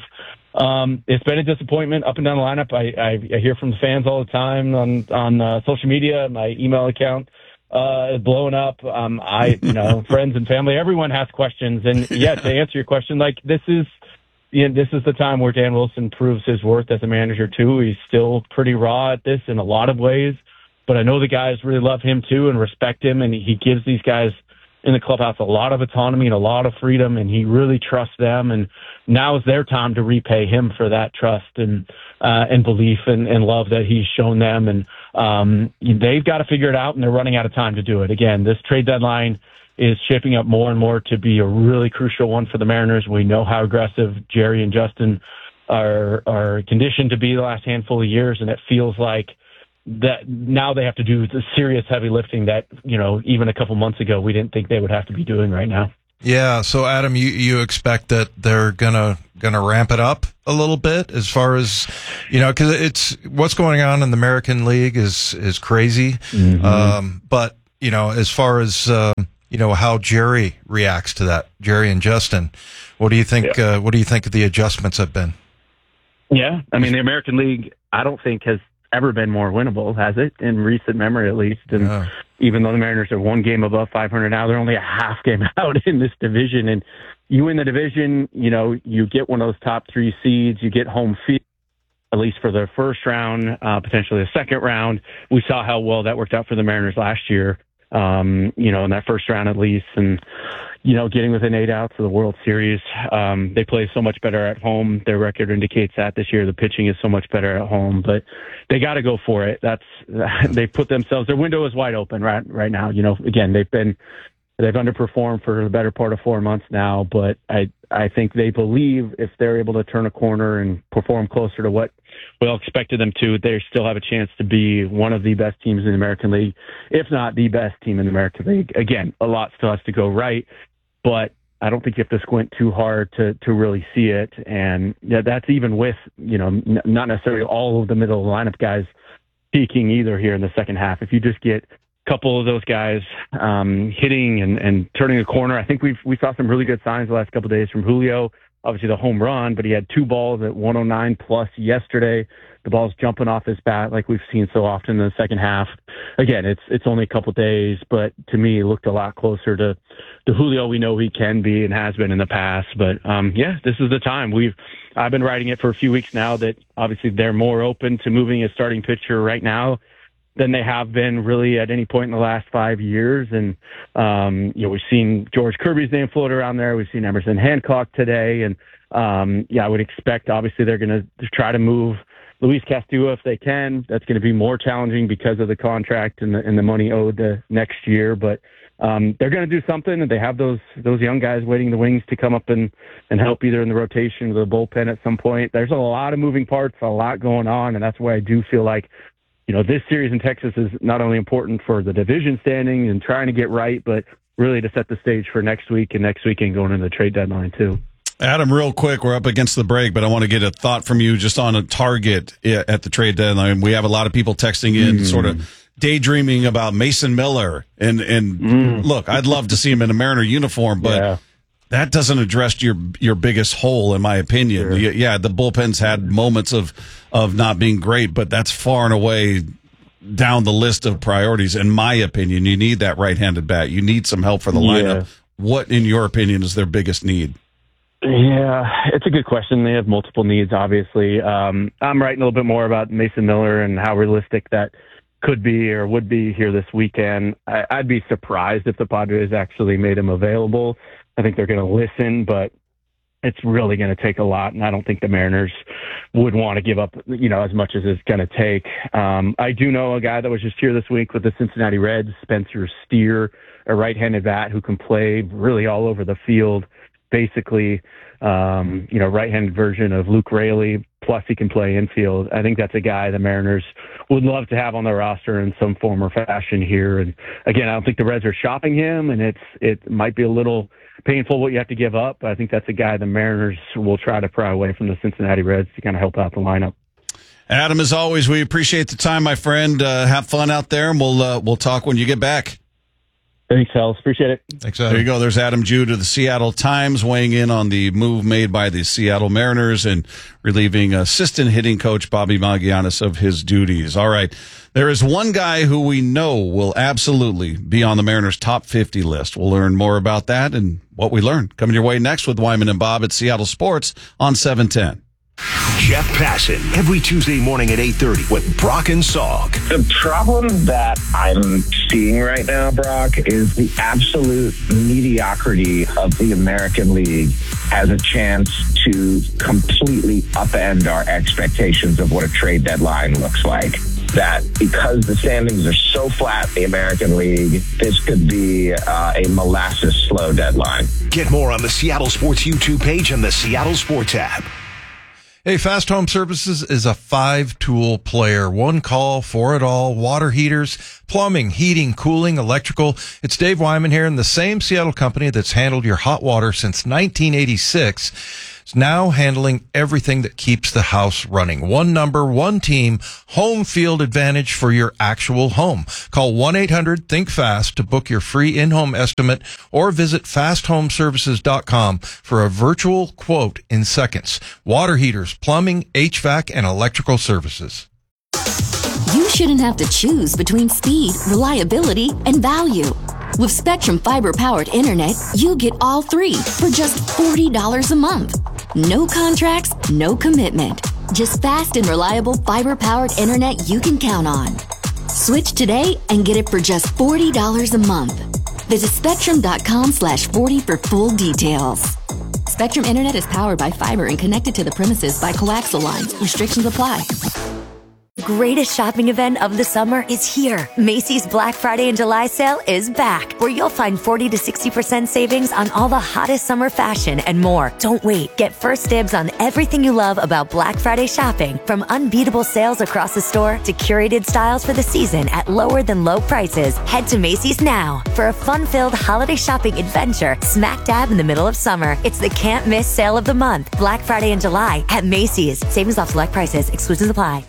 Um, it's been a disappointment up and down the lineup. I, I, I hear from the fans all the time on, on uh, social media, my email account. Uh, blowing up. Um, I, you know, friends and family, everyone has questions. And yeah, to answer your question, like this is, you know, this is the time where Dan Wilson proves his worth as a manager too. He's still pretty raw at this in a lot of ways, but I know the guys really love him too and respect him. And he gives these guys in the clubhouse a lot of autonomy and a lot of freedom, and he really trusts them. And now is their time to repay him for that trust and, uh, and belief and, and love that he's shown them. And, um, they've got to figure it out, and they're running out of time to do it. Again, this trade deadline is shaping up more and more to be a really crucial one for the Mariners. We know how aggressive Jerry and Justin are, are conditioned to be the last handful of years. And it feels like that now they have to do the serious heavy lifting that, you know, even a couple months ago, we didn't think they would have to be doing right now. Yeah. So, Adam, you, you expect that they're gonna gonna ramp it up a little bit as far as, you know, because it's what's going on in the American League is is crazy. Mm-hmm. Um, but you know, as far as um, you know, how Jerry reacts to that, Jerry and Justin, what do you think? Yeah. Uh, what do you think the adjustments have been? Yeah, I mean, the American League, I don't think has ever been more winnable, has it? In recent memory, at least. And Yeah. even though the Mariners are one game above five hundred now, they're only a half game out in this division. And you win the division, you know, you get one of those top three seeds, you get home field, at least for the first round, uh, potentially the second round. We saw how well that worked out for the Mariners last year, um, you know, in that first round at least. And, you know, getting within eight outs of the World Series. Um, they play so much better at home. Their record indicates that this year. The pitching is so much better at home, but they got to go for it. That's they put themselves. Their window is wide open right right now. You know, again, they've been they've underperformed for the better part of four months now, but I I think they believe if they're able to turn a corner and perform closer to what we all expected them to, they still have a chance to be one of the best teams in the American League, if not the best team in the American League. Again, a lot still has to go right. But I don't think you have to squint too hard to, to really see it. And yeah, that's even with, you know, n- not necessarily all of the middle of the lineup guys peaking either here in the second half. If you just get a couple of those guys um, hitting and, and turning a corner, I think we've, we saw some really good signs the last couple of days from Julio. Obviously the home run, but he had two balls at one oh nine plus yesterday. The ball's jumping off his bat like we've seen so often in the second half. Again, it's it's only a couple of days, but to me, it looked a lot closer to the Julio we know he can be and has been in the past. But um, yeah, this is the time. We've I've been writing it for a few weeks now that obviously they're more open to moving a starting pitcher right now than they have been really at any point in the last five years. And, um, you know, we've seen George Kirby's name float around there. We've seen Emerson Hancock today. And, um, yeah, I would expect, obviously, they're going to try to move Luis Castillo if they can. That's going to be more challenging because of the contract and the, and the money owed the next year. But um, they're going to do something, and they have those those young guys waiting in the wings to come up and, and help either in the rotation or the bullpen at some point. There's a lot of moving parts, a lot going on, and that's why I do feel like, you know, this series in Texas is not only important for the division standing and trying to get right, but really to set the stage for next week and next weekend going into the trade deadline too. Adam, real quick, we're up against the break, but I want to get a thought from you just on a target at the trade deadline. We have a lot of people texting in, mm. sort of daydreaming about Mason Miller. And, and mm. look, I'd love to see him in a Mariner uniform, but yeah. that doesn't address your your biggest hole, in my opinion. Sure. Yeah, the bullpen's had moments of, of not being great, but that's far and away down the list of priorities, in my opinion. You need that right-handed bat. You need some help for the lineup. Yeah. What, in your opinion, is their biggest need? Yeah, it's a good question. They have multiple needs, obviously. Um, I'm writing a little bit more about Mason Miller and how realistic that could be or would be here this weekend. I, I'd be surprised if the Padres actually made him available. I think they're going to listen, but it's really going to take a lot, and I don't think the Mariners would want to give up, you know, as much as it's going to take. Um, I do know a guy that was just here this week with the Cincinnati Reds, Spencer Steer, a right-handed bat who can play really all over the field. Basically, um, you know, right-handed version of Luke Raley, plus he can play infield. I think that's a guy the Mariners would love to have on their roster in some form or fashion here. And again, I don't think the Reds are shopping him, and it's it might be a little painful what you have to give up, but I think that's a guy the Mariners will try to pry away from the Cincinnati Reds to kind of help out the lineup. Adam, as always, we appreciate the time, my friend. Uh, have fun out there, and we'll uh, we'll talk when you get back. Thanks, Hells. Appreciate it. Thanks, Adam. There you go. There's Adam Jude of the Seattle Times weighing in on the move made by the Seattle Mariners and relieving assistant hitting coach Bobby Magianis of his duties. All right. There is one guy who we know will absolutely be on the Mariners' top fifty list. We'll learn more about that and what we learned. Coming your way next with Wyman and Bob at Seattle Sports on seven ten. Jeff Passan, every Tuesday morning at eight thirty with Brock and Salk. The problem that I'm seeing right now, Brock, is the absolute mediocrity of the American League has a chance to completely upend our expectations of what a trade deadline looks like. That because the standings are so flat in the American League, this could be uh, a molasses slow deadline. Get more on the Seattle Sports YouTube page and the Seattle Sports app. Hey, Fast Home Services is a five-tool player. One call for it all. Water heaters, plumbing, heating, cooling, electrical. It's Dave Wyman here, and the same Seattle company that's handled your hot water since nineteen eighty-six is now handling everything that keeps the house running. One number, one team, home field advantage for your actual home. Call one eight hundred think fast to book your free in-home estimate or visit fast home services dot com for a virtual quote in seconds. Water heaters, plumbing, H V A C, and electrical services. You shouldn't have to choose between speed, reliability, and value. With Spectrum fiber-powered internet, you get all three for just forty dollars a month. No contracts, no commitment. Just fast and reliable fiber-powered internet you can count on. Switch today and get it for just forty dollars a month. Visit spectrum.com slash 40 for full details. Spectrum Internet is powered by fiber and connected to the premises by coaxial lines. Restrictions apply. The greatest shopping event of the summer is here. Macy's Black Friday and July sale is back, where you'll find forty to sixty percent savings on all the hottest summer fashion and more. Don't wait. Get first dibs on everything you love about Black Friday shopping, from unbeatable sales across the store to curated styles for the season at lower than low prices. Head to Macy's now for a fun-filled holiday shopping adventure smack dab in the middle of summer. It's the can't miss sale of the month. Black Friday and July at Macy's. Savings off select prices. Exclusions apply.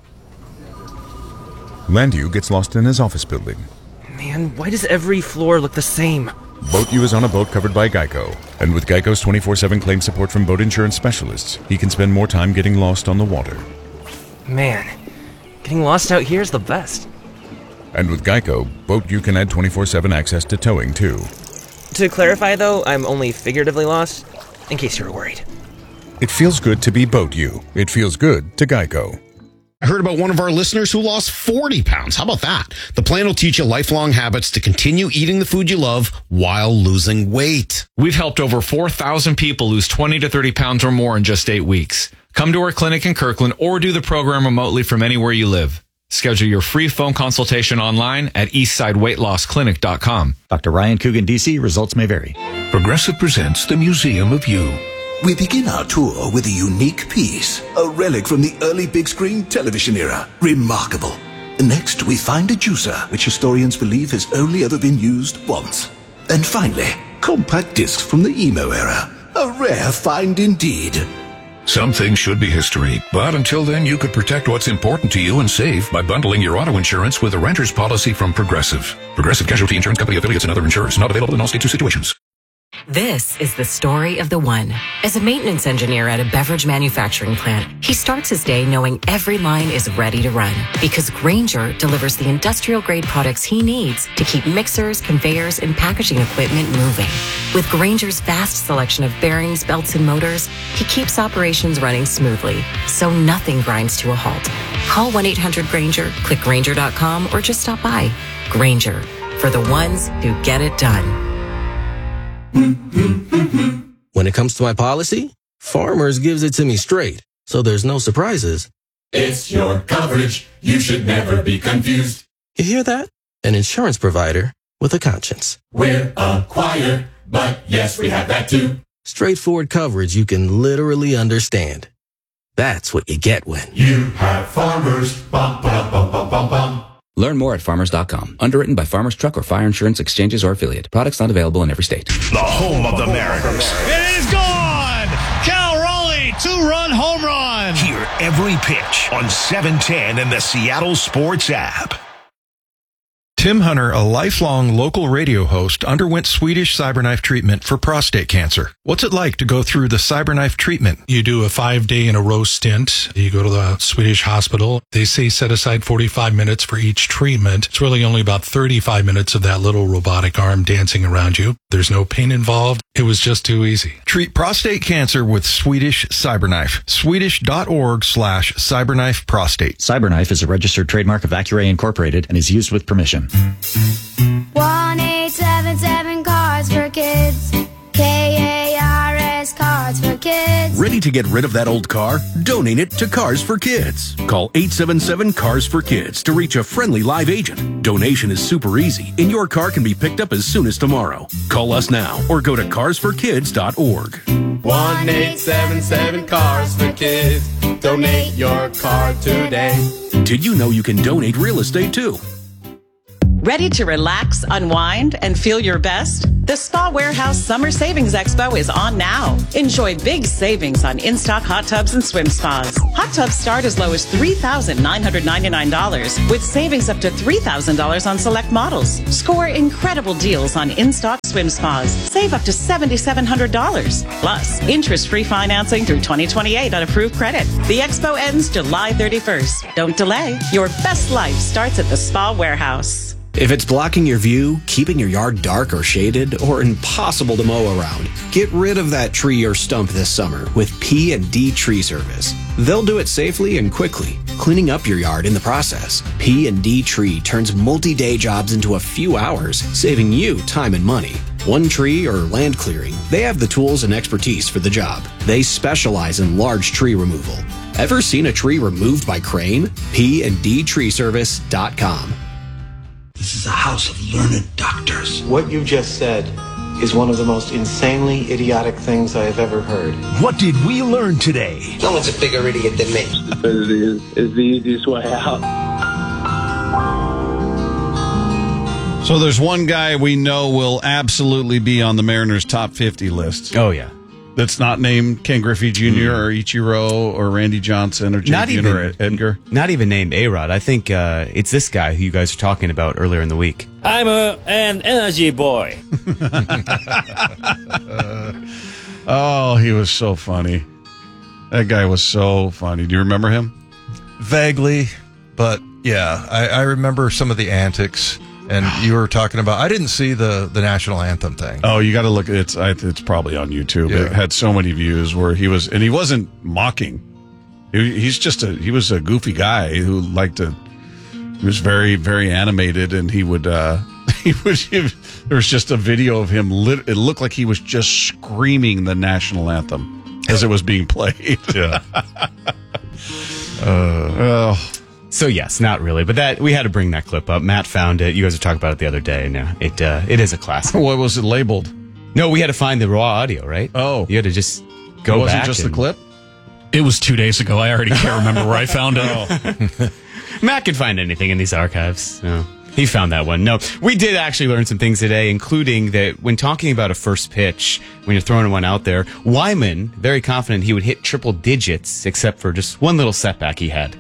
Landu gets lost in his office building. Man, why does every floor look the same? BoatU is on a boat covered by Geico. And with Geico's twenty-four seven claim support from boat insurance specialists, he can spend more time getting lost on the water. Man, getting lost out here is the best. And with Geico, BoatU can add twenty-four seven access to towing, too. To clarify, though, I'm only figuratively lost, in case you were worried. It feels good to be BoatU. It feels good to Geico. I heard about one of our listeners who lost forty pounds. How about that? The plan will teach you lifelong habits to continue eating the food you love while losing weight. We've helped over four thousand people lose twenty to thirty pounds or more in just eight weeks. Come to our clinic in Kirkland or do the program remotely from anywhere you live. Schedule your free phone consultation online at eastside weight loss clinic dot com. Doctor Ryan Coogan, D C. Results may vary. Progressive presents the Museum of You. We begin our tour with a unique piece, a relic from the early big screen television era. Remarkable. Next, we find a juicer, which historians believe has only ever been used once. And finally, compact discs from the emo era. A rare find indeed. Some things should be history, but until then, you could protect what's important to you and save by bundling your auto insurance with a renter's policy from Progressive. Progressive Casualty Insurance Company affiliates and other insurers. Not available in all states or situations. This is the story of the one. As a maintenance engineer at a beverage manufacturing plant, he starts his day knowing every line is ready to run because Grainger delivers the industrial-grade products he needs to keep mixers, conveyors, and packaging equipment moving. With Grainger's vast selection of bearings, belts, and motors, he keeps operations running smoothly, so nothing grinds to a halt. Call one eight hundred Grainger, click Grainger dot com, or just stop by. Grainger, for the ones who get it done. When it comes to my policy, Farmers gives it to me straight, so there's no surprises. It's your coverage. You should never be confused. You hear that? An insurance provider with a conscience. We're a choir, but yes, we have that too. Straightforward coverage you can literally understand. That's what you get when you have Farmers. Bum, bum, bum, bum, bum, bum. Learn more at farmers dot com. Underwritten by Farmers Truck or Fire Insurance Exchanges or Affiliate. Products not available in every state. The home of the Mariners. It is gone! Cal Raleigh, two-run home run! Hear every pitch on seven ten and the Seattle Sports app. Tim Hunter, a lifelong local radio host, underwent Swedish CyberKnife treatment for prostate cancer. What's it like to go through the CyberKnife treatment? You do a five-day-in-a-row stint. You go to the Swedish hospital. They say set aside forty-five minutes for each treatment. It's really only about thirty-five minutes of that little robotic arm dancing around you. There's no pain involved. It was just too easy. Treat prostate cancer with Swedish CyberKnife. Swedish.org slash CyberKnife Prostate. CyberKnife is a registered trademark of Accuray Incorporated and is used with permission. one eight seven seven Cards for Kids. K A R S Cards for Kids. Ready to get rid of that old car? Donate it to Cars for Kids. Call eight seven seven Cars for Kids to reach a friendly live agent. Donation is super easy, and your car can be picked up as soon as tomorrow. Call us now or go to cars for kids dot org. one eight seven seven Cars for Kids. Donate your car today. Did you know you can donate real estate too? Ready to relax, unwind, and feel your best? The Spa Warehouse Summer Savings Expo is on now. Enjoy big savings on in-stock hot tubs and swim spas. Hot tubs start as low as three thousand nine hundred ninety-nine dollars, with savings up to three thousand dollars on select models. Score incredible deals on in-stock swim spas. Save up to seven thousand seven hundred dollars. Plus, interest-free financing through twenty twenty-eight on approved credit. The expo ends July thirty-first. Don't delay. Your best life starts at the Spa Warehouse. If it's blocking your view, keeping your yard dark or shaded, or impossible to mow around, get rid of that tree or stump this summer with P and D Tree Service. They'll do it safely and quickly, cleaning up your yard in the process. P and D Tree turns multi-day jobs into a few hours, saving you time and money. One tree or land clearing, they have the tools and expertise for the job. They specialize in large tree removal. Ever seen a tree removed by crane? P and D Tree Service dot com. This is a house of learned doctors. What you just said is one of the most insanely idiotic things I have ever heard. What did we learn today? No one's a bigger idiot than me. Stupidity is, is the easiest way out. So there's one guy we know will absolutely be on the Mariners' top fifty list. Oh, yeah. That's not named Ken Griffey Junior Mm. or Ichiro or Randy Johnson or Jake Junior or Edgar. Not even named A-Rod. I think uh, it's this guy who you guys were talking about earlier in the week. I'm a, an energy boy. Oh, he was so funny. That guy was so funny. Do you remember him? Vaguely, but yeah, I, I remember some of the antics. And you were talking about, I didn't see the, the national anthem thing. Oh, you got to look at it. It's, it's probably on YouTube. Yeah. It had so many views where he was, and he wasn't mocking. He, he's just a, he was a goofy guy who liked to, he was very, very animated, and he would, uh, he would, he, there was just a video of him, lit, it looked like he was just screaming the national anthem as it was being played. Yeah. uh, oh. So yes, not really, but that we had to bring that clip up. Matt found it. You guys were talking about it the other day, and uh, it uh, it is a classic. What was it labeled? No, we had to find the raw audio, right? Oh, you had to just go. It wasn't back just and... the clip. It was two days ago. I already can't remember where I found it. Oh. Matt can find anything in these archives. No, he found that one. No, we did actually learn some things today, including that when talking about a first pitch, when you're throwing one out there, Wyman very confident he would hit triple digits, except for just one little setback he had.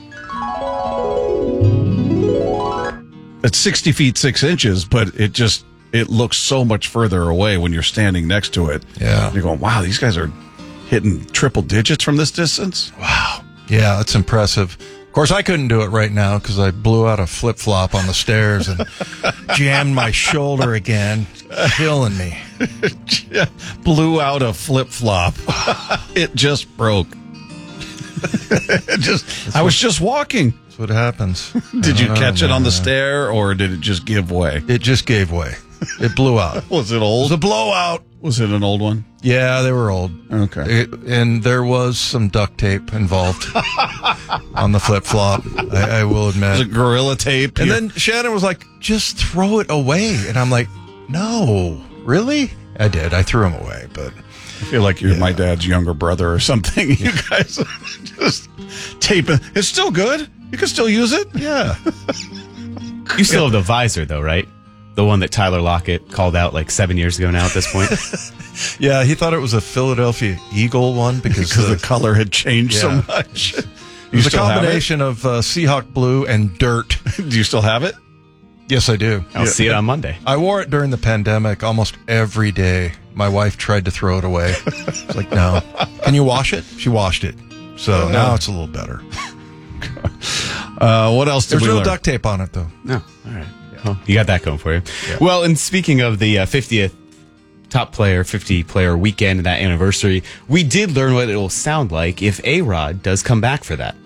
It's sixty feet, six inches, but it just, it looks so much further away when you're standing next to it. Yeah. You're going, wow, these guys are hitting triple digits from this distance? Wow. Yeah, that's impressive. Of course, I couldn't do it right now because I blew out a flip-flop on the stairs and jammed my shoulder again, killing me. Yeah, blew out a flip-flop. It just broke. It just, I was just walking. That's what happens. Did you know, catch man. it on the stair, or did it just give way? It just gave way. It blew out. Was it old? It was a blowout. Was it an old one? Yeah, they were old. Okay. It, and there was some duct tape involved on the flip-flop, I, I will admit. Was it Gorilla Tape? And then Shannon was like, just throw it away. And I'm like, no, really? I did. I threw him away, but... I feel like you're yeah. my dad's younger brother or something. You guys just taping. It's still good. You can still use it. Yeah. You still have the visor, though, right? The one that Tyler Lockett called out like seven years ago now at this point. Yeah, he thought it was a Philadelphia Eagle one because, because the, the color had changed yeah. so much. It was a combination of uh, Seahawk blue and dirt. Do you still have it? Yes, I do. I'll yeah. see it on Monday. I wore it during the pandemic almost every day. My wife tried to throw it away. It's like, no. Can you wash it? She washed it. So uh, now it's a little better. Uh, what else did There's we no learn? duct tape on it, though. No. All right. Well, you got that going for you. Yeah. Well, and speaking of the uh, fiftieth top player, fifty player weekend and that anniversary, we did learn what it will sound like if A-Rod does come back for that.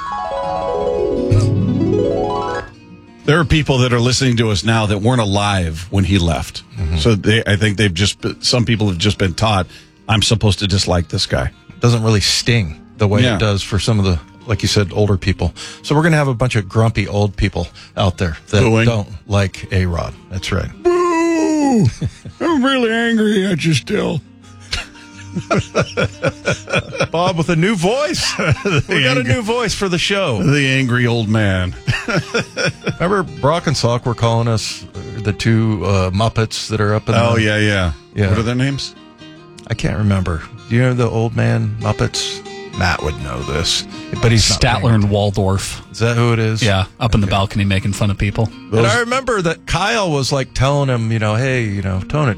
There are people that are listening to us now that weren't alive when he left. Mm-hmm. So they, I think they've just, some people have just been taught, I'm supposed to dislike this guy. It doesn't really sting the way yeah. it does for some of the, like you said, older people. So we're going to have a bunch of grumpy old people out there that Booing. don't like A-Rod. That's right. Boo! I'm really angry at you still. Bob with a new voice. We got a new voice for the show. The angry old man. Remember Brock and Salk were calling us the two uh, Muppets that are up in Oh, the... yeah, yeah, yeah. What are their names? I can't remember. Do you know the old man Muppets? Matt would know this, but he's not Statler and Waldorf. Is that who it is? Yeah, up in the balcony making fun of people. And I remember that Kyle was like telling him, you know, hey, you know, tone it